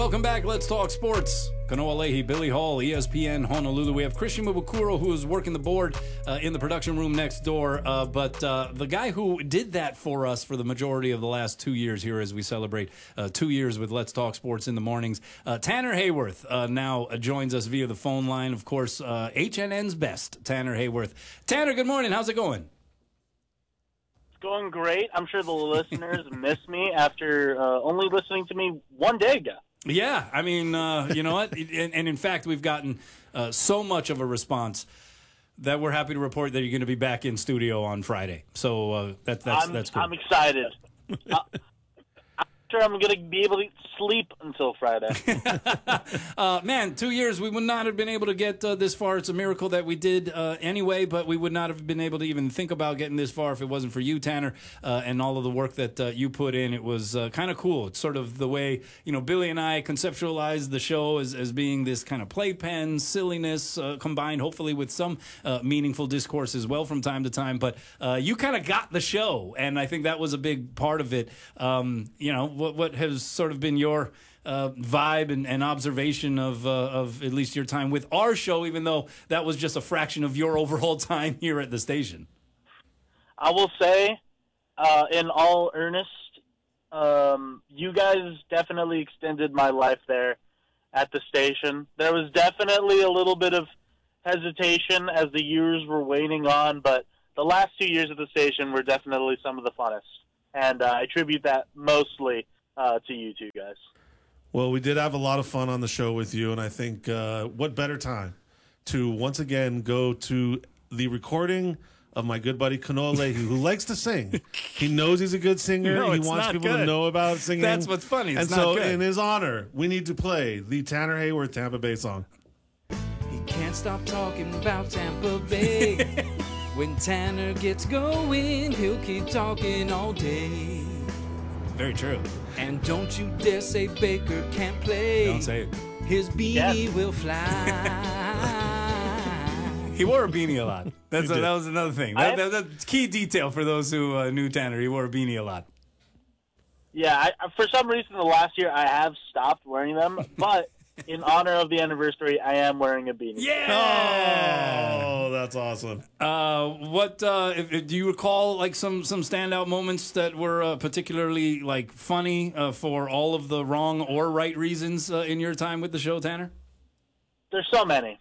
Welcome back. Let's talk sports. Kanoa Leahy, Billy Hall, ESPN Honolulu. We have Christian Mubukuro, who is working the board in the production room next door. But the guy who did that for us for the majority of the last 2 years here as we celebrate 2 years with Let's Talk Sports in the mornings, Tanner Hayworth now joins us via the phone line. Of course, HNN's best, Tanner Hayworth. Tanner, good morning. How's it going? Going great. I'm sure the listeners miss me after only listening to me one day ago. Yeah, I mean, you know what? And in fact, we've gotten so much of a response that we're happy to report that you're going to be back in studio on Friday. So that's cool. I'm excited. I'm sure I'm going to be able to sleep until Friday. Man, 2 years, we would not have been able to get this far. It's a miracle that we did anyway, but we would not have been able to even think about getting this far if it wasn't for you, Tanner, and all of the work that you put in. It was kind of cool. It's sort of the way, you know, Billy and I conceptualized the show as being this kind of playpen, silliness, combined hopefully with some meaningful discourse as well from time to time. But you kind of got the show, and I think that was a big part of it. You know, what has sort of been your vibe and observation of at least your time with our show, even though that was just a fraction of your overall time here at the station? I will say, in all earnest, you guys definitely extended my life there at the station. There was definitely a little bit of hesitation as the years were waning on, but the last 2 years at the station were definitely some of the funnest. And I attribute that mostly to you two guys. Well, we did have a lot of fun on the show with you, and I think what better time to once again go to the recording of my good buddy Kanoa Leahy, who likes to sing. He knows he's a good singer. No, he it's wants not people good. to know about singing. That's what's funny. It's and not so, good. in his honor, we need to play the Tanner Hayworth Tampa Bay song. He can't stop talking about Tampa Bay. When Tanner gets going, he'll keep talking all day. Very true. And don't you dare say Baker can't play. Don't say it. His beanie will fly. He wore a beanie a lot. That was another thing. That's key detail for those who knew Tanner. He wore a beanie a lot. Yeah, for some reason the last year I have stopped wearing them, but in honor of the anniversary, I am wearing a beanie. Yeah! Oh, that's awesome. Do you recall like some standout moments that were particularly like funny for all of the wrong or right reasons in your time with the show, Tanner? There's so many.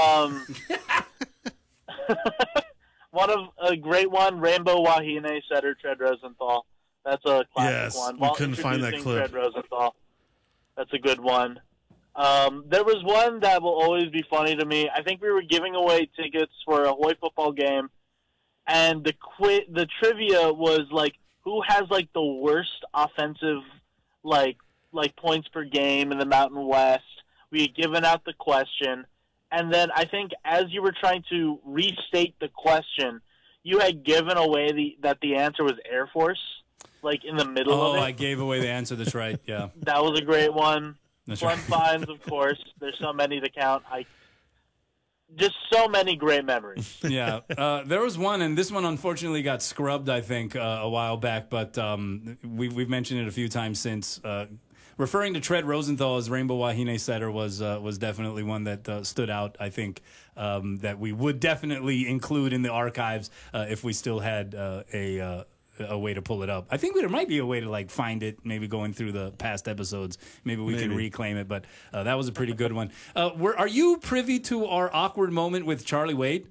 One of a great one, Rainbow Wahine setter Tread Rosenthal. That's a classic one. We couldn't find that clip. Tread Rosenthal. That's a good one. There was one that will always be funny to me. I think we were giving away tickets for a Hawaii football game, and the trivia was like, who has like the worst offensive like points per game in the Mountain West. We had given out the question, and then I think as you were trying to restate the question, you had given away that the answer was Air Force, like in the middle of it. Oh, I gave away the answer. That's right. Yeah, that was a great one. That's Glenn right. Fines, of course. There's so many to count. Just so many great memories. Yeah, there was one, and this one unfortunately got scrubbed, I think, a while back, but we've mentioned it a few times since. Referring to Tread Rosenthal as Rainbow Wahine setter was definitely one that stood out, I think, that we would definitely include in the archives if we still had a way to pull it up. I think there might be a way to like find it, maybe going through the past episodes. Maybe we can reclaim it, but that was a pretty good one. Are you privy to our awkward moment with Charlie Wade?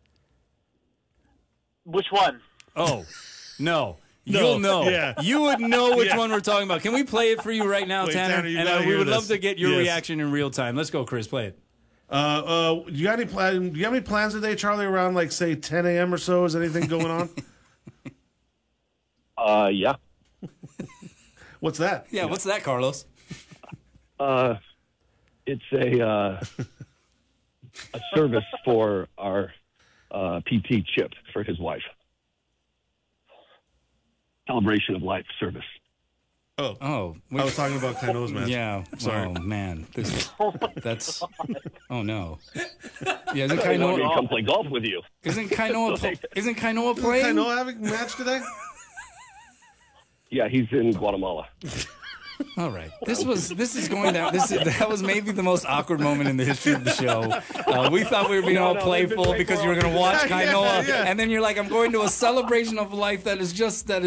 Which one? Oh, no. You'll know. Yeah. You would know which one we're talking about. Can we play it for you right now, Wait, Tanner? Tanner, you gotta And we hear would this. love to get your Yes. reaction in real time. Let's go, Chris. Play it. Do you have any plans today, Charlie, around like say 10 a.m. or so? Is anything going on? Yeah. What's that? Yeah, what's that, Carlos? It's a service for our PT Chip for his wife. Celebration of life service. Oh, I was talking about Kanoa's match. yeah. Sorry. Oh man, that's. Oh no. Yeah, isn't I wanted to come Kainoa? play golf with you. Isn't Kainoa playing? Does Kanoa have a match today? Yeah, he's in Guatemala. All right. This is going down. That was maybe the most awkward moment in the history of the show. We thought we were being all playful because you were going to watch Kainoa, and then you're like, I'm going to a celebration of life that is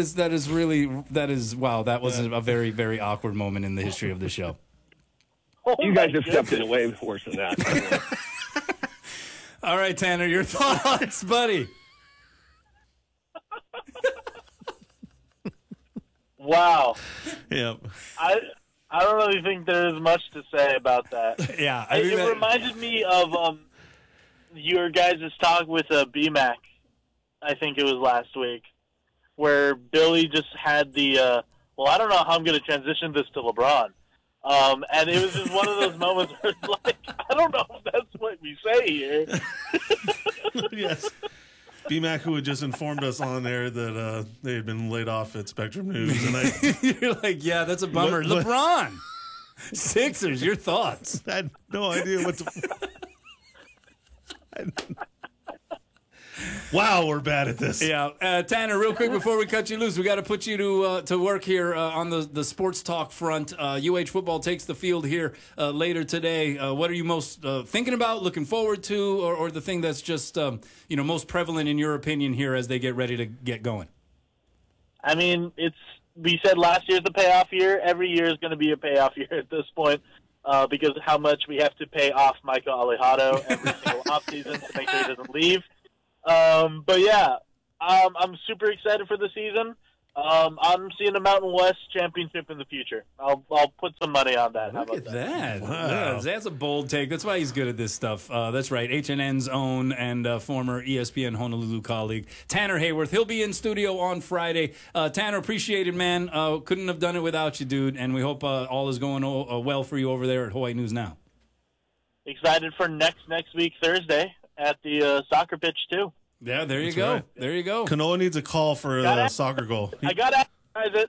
wow. That was a very, very awkward moment in the history of the show. You guys have stepped in way worse than that. All right, Tanner, your thoughts, buddy. Wow. Yep. I don't really think there is much to say about that. Yeah. It reminded me of your guys' talk with BMAC, I think it was last week, where Billy just had the, I don't know how I'm going to transition this to LeBron. And it was just one of those moments where it's like, I don't know if that's what we say here. Yes. BMAC, who had just informed us on there that they had been laid off at Spectrum News. And you're like, yeah, that's a bummer. LeBron, Sixers, your thoughts? I had no idea what to... Wow, we're bad at this. Yeah, Tanner, real quick before we cut you loose, we got to put you to work here on the sports talk front. UH football takes the field here later today. What are you most thinking about, looking forward to, or the thing that's just most prevalent in your opinion here as they get ready to get going? I mean, we said last year's the payoff year. Every year is going to be a payoff year at this point. Because of how much we have to pay off Michael Alejado every single offseason to make sure he doesn't leave. But yeah, I'm super excited for the season. I'm seeing a Mountain West championship in the future. I'll put some money on that. Look at that. Wow. Yeah, that's a bold take. That's why he's good at this stuff. That's right. HNN's own and former ESPN Honolulu colleague, Tanner Hayworth. He'll be in studio on Friday. Tanner, appreciate it, man. Couldn't have done it without you, dude. And we hope all is going well for you over there at Hawaii News Now. Excited for next week, Thursday, at the soccer pitch, too. Yeah, there you go. Right. There you go. Kanoa needs a call for the soccer goal. I got to advertise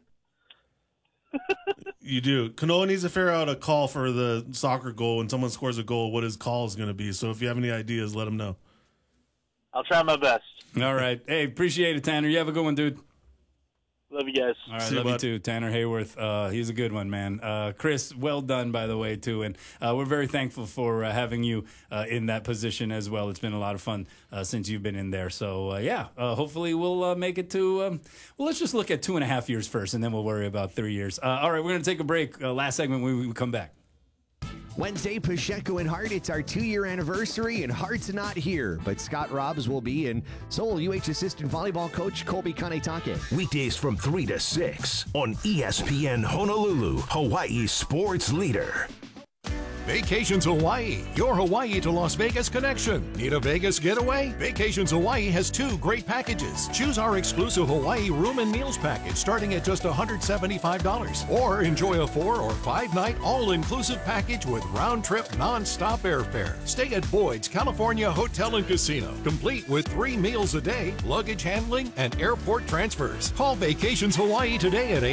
it. You do. Kanoa needs to figure out a call for the soccer goal. When someone scores a goal, what his call is going to be. So if you have any ideas, let him know. I'll try my best. All right. Hey, appreciate it, Tanner. You have a good one, dude. Love you guys. All right, love you too. Tanner Hayworth, he's a good one, man. Chris, well done, by the way, too. And we're very thankful for having you in that position as well. It's been a lot of fun since you've been in there. So, hopefully we'll make it to, let's just look at 2.5 years first, and then we'll worry about 3 years. All right, we're going to take a break. Last segment when we come back. Wednesday, Pacheco and Hart. It's our 2-year anniversary, and Hart's not here, but Scott Robbs will be, and so will UH assistant volleyball coach Colby Kanetake. Weekdays from 3 to 6 on ESPN Honolulu, Hawaii's sports leader. Vacations Hawaii, your Hawaii to Las Vegas connection. Need a Vegas getaway? Vacations Hawaii has 2 great packages. Choose our exclusive Hawaii room and meals package starting at just $175. Or enjoy a 4 or 5 night all-inclusive package with round-trip non-stop airfare. Stay at Boyd's California Hotel and Casino, complete with 3 meals a day, luggage handling, and airport transfers. Call Vacations Hawaii today at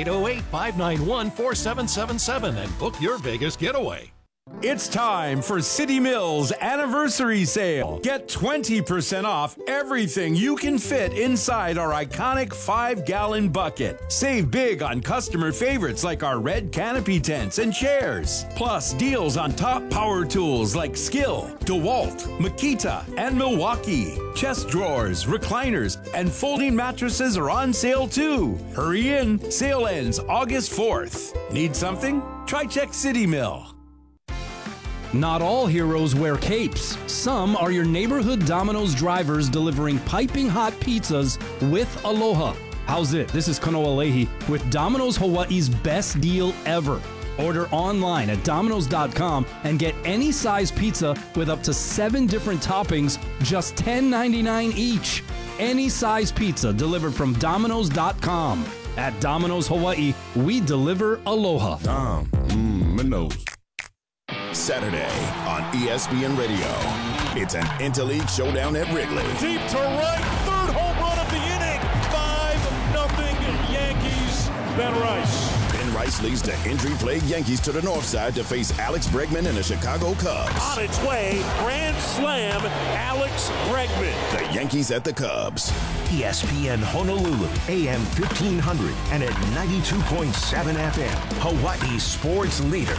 808-591-4777 and book your Vegas getaway. It's time for City Mills Anniversary Sale. Get 20% off everything you can fit inside our iconic 5-gallon bucket. Save big on customer favorites like our red canopy tents and chairs. Plus deals on top power tools like Skill, DeWalt, Makita, and Milwaukee. Chest drawers, recliners, and folding mattresses are on sale too. Hurry in. Sale ends August 4th. Need something? Try Check City Mill. Not all heroes wear capes. Some are your neighborhood Domino's drivers delivering piping hot pizzas with aloha. How's it? This is Kanoa Leahy with Domino's Hawaii's best deal ever. Order online at Domino's.com and get any size pizza with up to 7 different toppings, just $10.99 each. Any size pizza delivered from Domino's.com. At Domino's Hawaii, we deliver aloha. Domino's. Saturday on ESPN Radio. It's an interleague showdown at Wrigley. Deep to right, 3rd home run of the inning. 5-0 Yankees. Ben Rice. Ben Rice leads the injury-plagued Yankees to the north side to face Alex Bregman and the Chicago Cubs. On its way, grand slam, Alex Bregman. The Yankees at the Cubs. ESPN Honolulu, AM 1500 and at 92.7 FM, Hawaii's sports leader.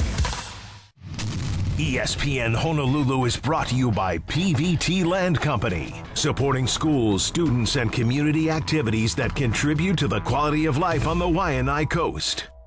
ESPN Honolulu is brought to you by PVT Land Company, supporting schools, students, and community activities that contribute to the quality of life on the Waianae Coast.